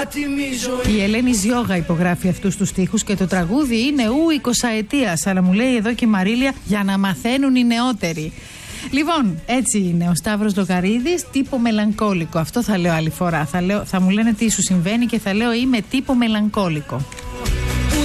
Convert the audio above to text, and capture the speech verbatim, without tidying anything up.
άτιμη ζωή. Η Ελένη Ζιόγα υπογράφει αυτούς τους στίχους και το τραγούδι είναι ου εικοσαετίας. Αλλά μου λέει εδώ και η Μαρίλια για να μαθαίνουν οι νεότεροι. Λοιπόν, έτσι είναι ο Σταύρος Λογαρίδης, τύπο μελαγκόλικο. Αυτό θα λέω άλλη φορά. Θα, λέω, θα μου λένε τι σου συμβαίνει και θα λέω είμαι τύπο μελαγκόλικο.